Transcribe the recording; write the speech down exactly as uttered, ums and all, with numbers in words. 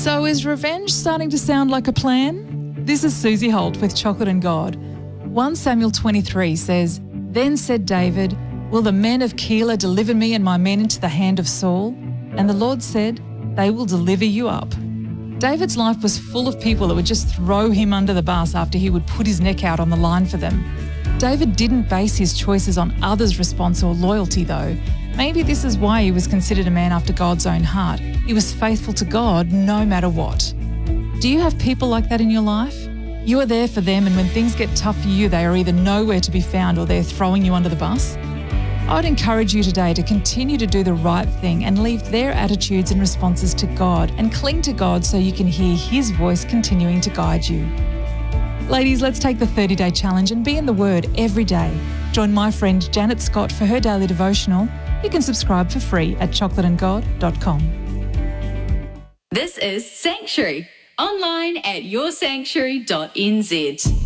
So is revenge starting to sound like a plan? This is Susie Holt with Chocolate and God. First Samuel twenty-three says, "Then said David, will the men of Keilah deliver me and my men into the hand of Saul? And the Lord said, they will deliver you up." David's life was full of people that would just throw him under the bus after he would put his neck out on the line for them. David didn't base his choices on others' response or loyalty though. Maybe this is why he was considered a man after God's own heart. He was faithful to God no matter what. Do you have people like that in your life? You are there for them, and when things get tough for you, they are either nowhere to be found or they're throwing you under the bus. I would encourage you today to continue to do the right thing and leave their attitudes and responses to God and cling to God so you can hear His voice continuing to guide you. Ladies, let's take the thirty-day challenge and be in the Word every day. Join my friend Janet Scott for her daily devotional. You can subscribe for free at chocolate and god dot com. This is Sanctuary, online at your sanctuary dot n z.